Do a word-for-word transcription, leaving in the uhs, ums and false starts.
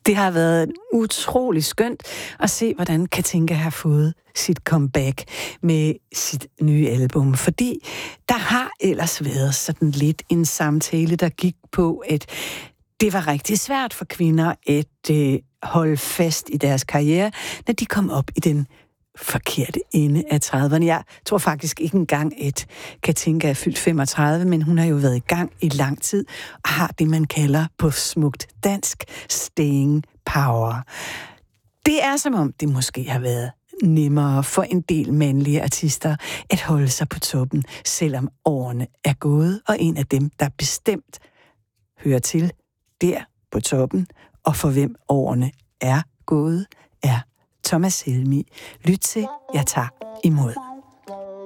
Det har været utrolig skønt at se, hvordan Katinka har fået sit comeback med sit nye album. Fordi der har ellers været sådan lidt en samtale, der gik på, at det var rigtig svært for kvinder at øh, holde fast i deres karriere, når de kom op i den forkerte ende af trediverne. Jeg tror faktisk ikke engang, at Katinka er fyldt femogtredive, men hun har jo været i gang i lang tid og har det, man kalder på smukt dansk staying power. Det er som om, det måske har været nemmere for en del mandlige artister at holde sig på toppen, selvom årene er gået, og en af dem, der bestemt hører til der på toppen, og for hvem årene er gået, er Thomas Helmig. Lyt til, jeg tager imod.